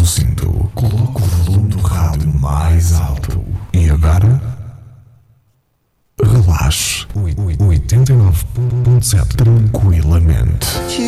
cinto, coloque o volume do rádio mais alto e agora relaxe. 89.7 tranquilamente.